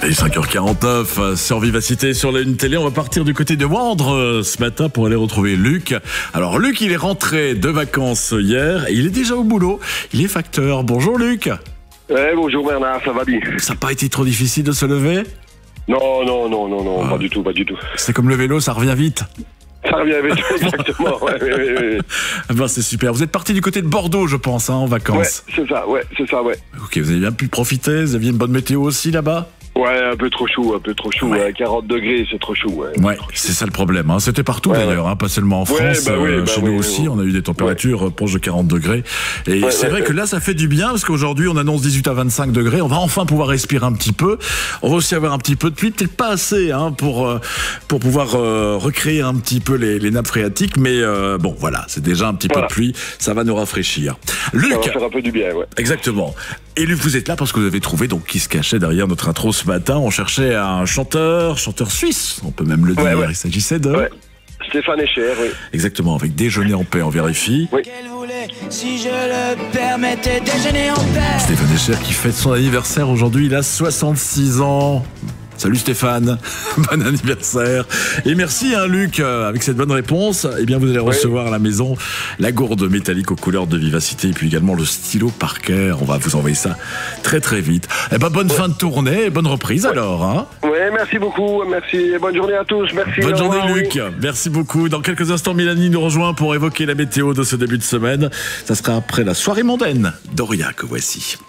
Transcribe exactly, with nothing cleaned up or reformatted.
Allez, cinq heures quarante-neuf sur Vivacité, sur la une télé. On va partir du côté de Wandre ce matin pour aller retrouver Luc. Alors Luc, il est rentré de vacances hier et il est déjà au boulot. Il est facteur. Bonjour Luc. Ouais, bonjour Bernard, ça va bien? Ça n'a pas été trop difficile de se lever? Non, non, non, non, non, ah. pas du tout, pas du tout. C'est comme le vélo, ça revient vite. Ça revient vite, exactement. Ouais, ouais, ouais, ouais. Ben, c'est super. Vous êtes parti du côté de Bordeaux, je pense, hein, en vacances. Ouais, c'est ça, ouais, c'est ça, ouais. Ok, vous avez bien pu profiter. Vous aviez une bonne météo aussi là-bas? Ouais, un peu trop chaud, un peu trop chaud. Ouais. quarante degrés, c'est trop chaud. Ouais, ouais c'est ça le problème. Hein. C'était partout ouais, d'ailleurs, ouais. hein, pas seulement en France. Ouais, bah oui, euh, bah chez oui, nous oui, aussi, oui. on a eu des températures ouais. proches de quarante degrés. Et ouais, c'est ouais, vrai ouais. que là, ça fait du bien parce qu'aujourd'hui, on annonce dix-huit à vingt-cinq degrés. On va enfin pouvoir respirer un petit peu. On va aussi avoir un petit peu de pluie, peut-être pas assez hein, pour euh, pour pouvoir euh, recréer un petit peu les, les nappes phréatiques. Mais euh, bon, voilà, c'est déjà un petit voilà. peu de pluie. Ça va nous rafraîchir. Luc, ça va faire un peu du bien, ouais. Exactement. Et Luc, vous êtes là parce que vous avez trouvé donc qui se cachait derrière notre intro ce matin. On cherchait un chanteur, chanteur suisse, on peut même le dire. Ouais, ouais. Il s'agissait de ouais. Stéphane Echer, oui. Exactement, avec Déjeuner en paix, on vérifie. Oui. Si je le permettais, déjeuner en paix. Stéphane Echer qui fête son anniversaire aujourd'hui, il a soixante-six ans. Salut Stéphane, bon anniversaire. Et merci hein, Luc, avec cette bonne réponse, eh bien vous allez recevoir oui. à la maison la gourde métallique aux couleurs de Vivacité et puis également le stylo Parker. On va vous envoyer ça très très vite. Eh ben bonne ouais. fin de tournée et bonne reprise ouais. alors. Hein. Oui, merci beaucoup, merci et bonne journée à tous. Merci. Bonne journée revoir, Luc, oui. merci beaucoup. Dans quelques instants, Mélanie nous rejoint pour évoquer la météo de ce début de semaine. Ça sera après la soirée mondaine. Doria que voici.